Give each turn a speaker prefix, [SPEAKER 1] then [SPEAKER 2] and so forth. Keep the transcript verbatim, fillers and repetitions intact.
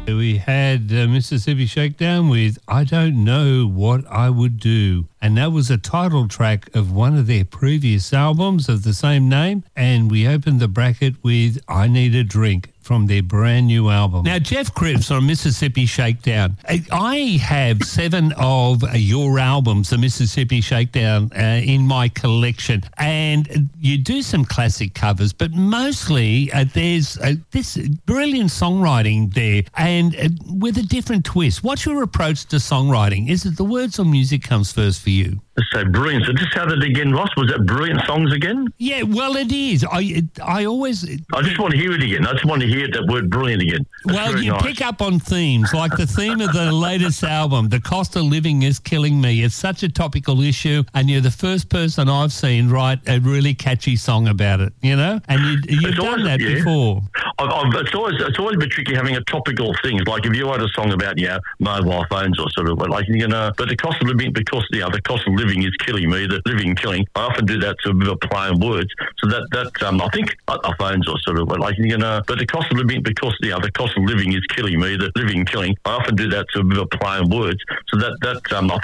[SPEAKER 1] We had uh, Mississippi Shakedown with I Don't Know What I Would Do. And that was a title track of one of their previous albums of the same name. And we opened the bracket with I Need a Drink from their brand new album. Now, Jeff Cripps on Mississippi Shakedown. I have seven of your albums, the Mississippi Shakedown, uh, in my collection. And you do some classic covers, but mostly uh, there's uh, this brilliant songwriting there and uh, with a different twist. What's your approach to songwriting? Is it the words or music comes first for you?
[SPEAKER 2] So brilliant. So just how did it again, Ross? Was it brilliant songs again?
[SPEAKER 1] Yeah, well, it is. I I always...
[SPEAKER 2] I just want to hear it again. I just want to hear that word brilliant again. That's
[SPEAKER 1] well, you
[SPEAKER 2] nice.
[SPEAKER 1] pick up on themes, like the theme of the latest album, The Cost of Living is Killing Me. It's such a topical issue, and you're the first person I've seen write a really catchy song about it, you know? And you, you've
[SPEAKER 2] It's
[SPEAKER 1] done
[SPEAKER 2] always-
[SPEAKER 1] that
[SPEAKER 2] yeah.
[SPEAKER 1] before.
[SPEAKER 2] I've, I've, it's always it's always a bit tricky having a topical thing. Like if you write a song about yeah mobile phones or sort of like you know, but the cost of living because yeah the cost of living is killing me. The living killing. I often do that to a bit of a play on words. So that that um I think our phones are sort of like you know, but the cost of living because yeah the cost of living is killing me. The living killing. I often do that to a bit of a play on words. So that that um I